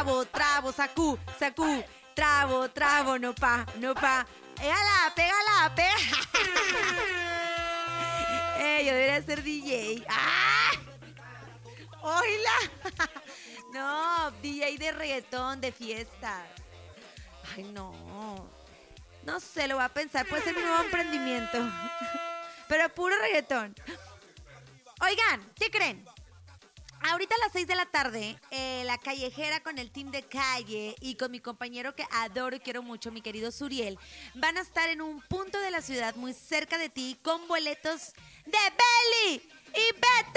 trabo, sacú, trabo, no pa. Pégala. Yo debería ser DJ. ¡Ah! ¡Oíla! No, DJ de reggaetón, de fiesta. Ay, no. No sé, lo voy a pensar. Puede ser mi nuevo emprendimiento. Pero puro reggaetón. Oigan, ¿qué creen? Ahorita a las 6 de la tarde, la callejera con el team de calle y con mi compañero que adoro y quiero mucho, mi querido Suriel, van a estar en un punto de la ciudad muy cerca de ti con boletos de Belly y Beto.